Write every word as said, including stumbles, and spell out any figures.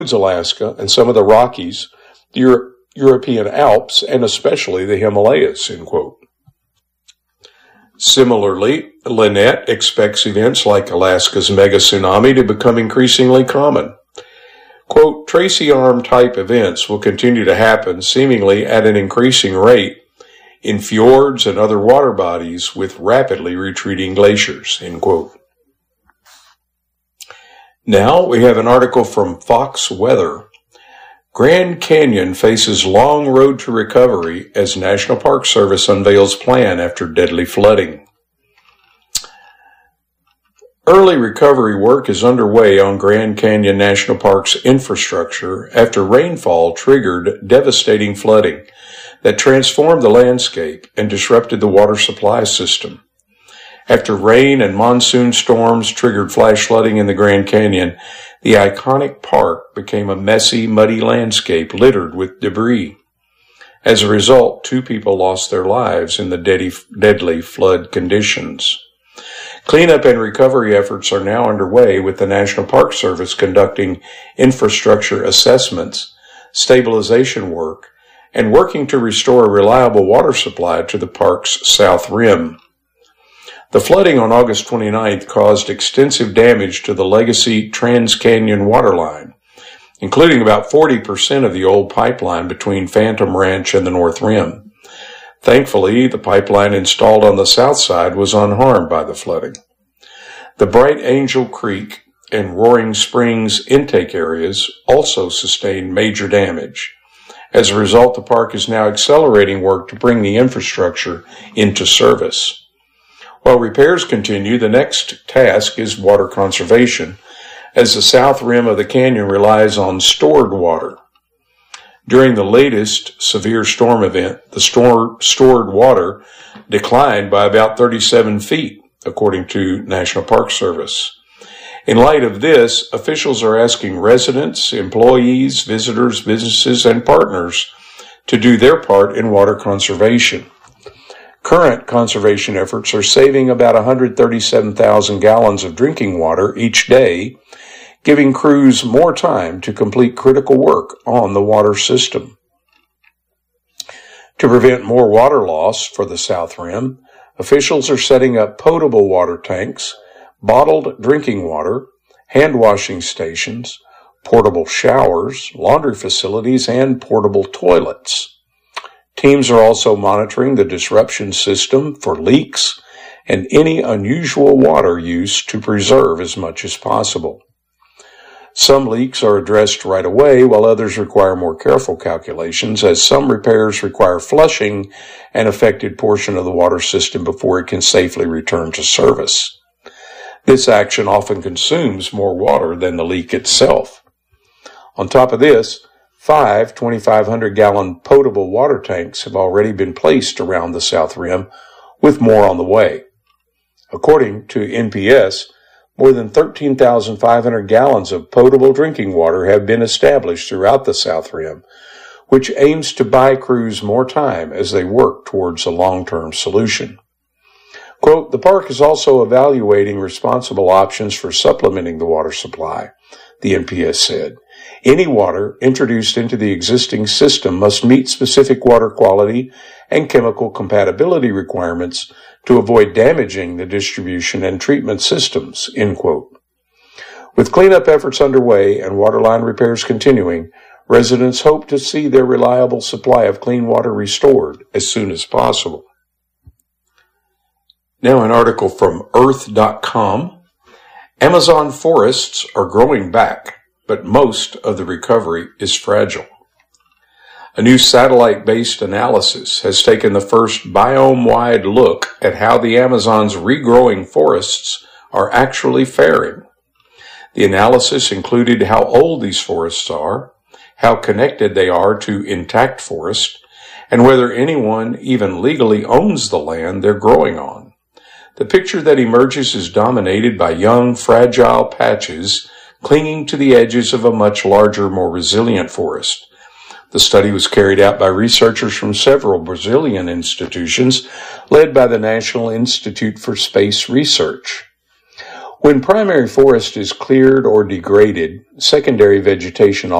Alaska and some of the Rockies, the Euro- European Alps, and especially the Himalayas, end quote. Similarly, Lynette expects events like Alaska's mega tsunami to become increasingly common. Quote, Tracy Arm type events will continue to happen seemingly at an increasing rate in fjords and other water bodies with rapidly retreating glaciers, end quote. Now we have an article from Fox Weather. Grand Canyon faces long road to recovery as National Park Service unveils plan after deadly flooding. Early recovery work is underway on Grand Canyon National Park's infrastructure after rainfall triggered devastating flooding that transformed the landscape and disrupted the water supply system. After rain and monsoon storms triggered flash flooding in the Grand Canyon, the iconic park became a messy, muddy landscape littered with debris. As a result, two people lost their lives in the deadly, deadly flood conditions. Cleanup and recovery efforts are now underway with the National Park Service conducting infrastructure assessments, stabilization work, and working to restore a reliable water supply to the park's south rim. The flooding on August twenty-ninth caused extensive damage to the legacy Trans-Canyon waterline, including about forty percent of the old pipeline between Phantom Ranch and the North Rim. Thankfully, the pipeline installed on the south side was unharmed by the flooding. The Bright Angel Creek and Roaring Springs intake areas also sustained major damage. As a result, the park is now accelerating work to bring the infrastructure into service. While repairs continue, the next task is water conservation, as the south rim of the canyon relies on stored water. During the latest severe storm event, the store, stored water declined by about thirty-seven feet, according to National Park Service. In light of this, officials are asking residents, employees, visitors, businesses, and partners to do their part in water conservation. Current conservation efforts are saving about one hundred thirty-seven thousand gallons of drinking water each day, giving crews more time to complete critical work on the water system. To prevent more water loss for the South Rim, officials are setting up potable water tanks, bottled drinking water, hand washing stations, portable showers, laundry facilities, and portable toilets. Teams are also monitoring the disruption system for leaks and any unusual water use to preserve as much as possible. Some leaks are addressed right away, while others require more careful calculations, as some repairs require flushing an affected portion of the water system before it can safely return to service. This action often consumes more water than the leak itself. On top of this, five twenty-five hundred gallon potable water tanks have already been placed around the South Rim, with more on the way. According to N P S, more than thirteen thousand five hundred gallons of potable drinking water have been established throughout the South Rim, which aims to buy crews more time as they work towards a long-term solution. Quote, the park is also evaluating responsible options for supplementing the water supply, the N P S said. Any water introduced into the existing system must meet specific water quality and chemical compatibility requirements to avoid damaging the distribution and treatment systems, end quote. With cleanup efforts underway and waterline repairs continuing, residents hope to see their reliable supply of clean water restored as soon as possible. Now an article from earth dot com. Amazon forests are growing back, but most of the recovery is fragile. A new satellite-based analysis has taken the first biome-wide look at how the Amazon's regrowing forests are actually faring. The analysis included how old these forests are, how connected they are to intact forest, and whether anyone even legally owns the land they're growing on. The picture that emerges is dominated by young, fragile patches clinging to the edges of a much larger, more resilient forest. The study was carried out by researchers from several Brazilian institutions led by the National Institute for Space Research. When primary forest is cleared or degraded, secondary vegetation